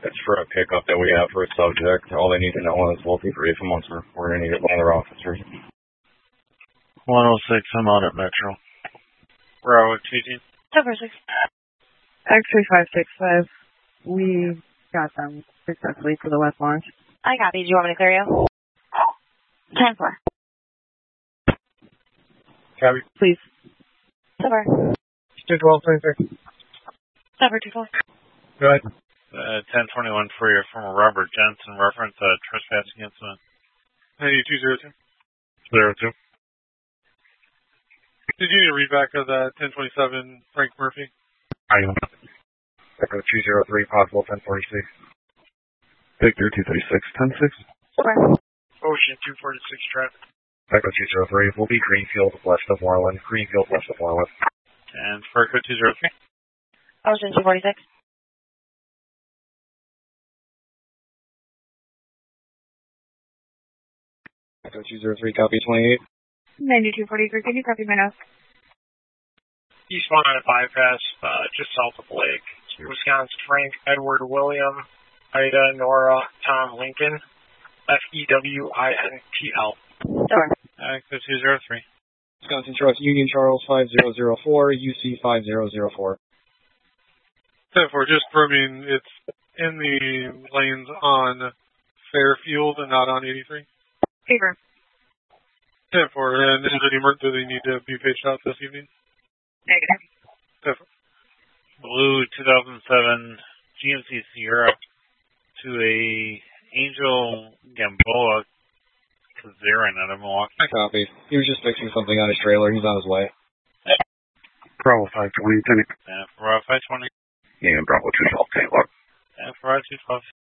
It's for a pickup that we have for a subject. All they need to know is we'll be brief and once we're going to get one of their officers. 106, I'm on at Metro. Bravo 2. Cover 6. X-ray 565. We got them successfully to the west launch. I copy. Do you want me to clear you? 10-4. Copy. Please. Cover. 212-26. Cover 2-4. Go ahead. 1021 for your former Robert Jensen, reference trespassing incident. 9202. 02. Did you need a read back of the 1027 Frank Murphy? I am. Echo 203, possible 1046. Victor 236, 106. Cover. Ocean 246 traffic. Echo 203 will be Greenfield, west of Moreland. Greenfield, west of Moreland. And for Echo 203. Ocean 246. Echo 203, copy 28. 9243, can you copy my notes? Eastbound on a bypass, just south of Lake. Wisconsin Frank, Edward William, Ida Nora Tom Lincoln, FEWINTL. Cover. Echo 203. Wisconsin Trust Union Charles 5004, UC 5004. 10-4, just proving it's in the lanes on Fairfield and not on 83. Favor. 10-4, and is any do they need to be paged out this evening? Negative. 10-4. Blue 2007 GMC Sierra to a Angel Gamboa Kazarin out of Milwaukee. I copy. He was just fixing something on his trailer. He's on his way. Bravo 520, And for 520. Yeah, Bravo 212, Taylor. And for 212.